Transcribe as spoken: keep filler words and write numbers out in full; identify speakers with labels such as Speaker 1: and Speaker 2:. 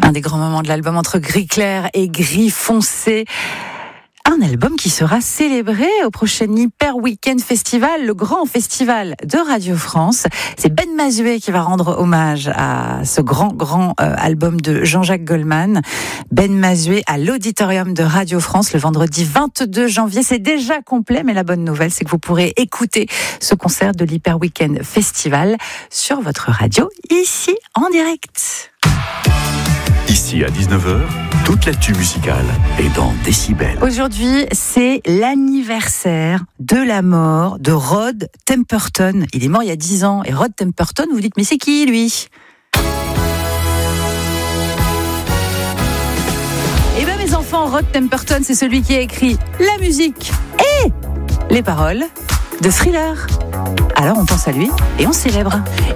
Speaker 1: Un des grands moments de l'album entre gris clair et gris foncé. Un album qui sera célébré au prochain Hyper Weekend Festival, le grand festival de Radio France. C'est Ben Mazuet qui va rendre hommage à ce grand, grand euh, album de Jean-Jacques Goldman. Ben Mazuet à l'Auditorium de Radio France le vendredi vingt-deux janvier. C'est déjà complet, mais la bonne nouvelle, c'est que vous pourrez écouter ce concert de l'Hyper Weekend Festival sur votre radio, ici en direct.
Speaker 2: Ici à dix-neuf heures, toute l'actu musicale est dans Décibel.
Speaker 1: Aujourd'hui, c'est l'anniversaire de la mort de Rod Temperton. Il est mort il y a dix ans. Et Rod Temperton, vous dites, mais c'est qui lui ? Eh bien mes enfants, Rod Temperton, c'est celui qui a écrit la musique et les paroles de Thriller. Alors on pense à lui et on célèbre.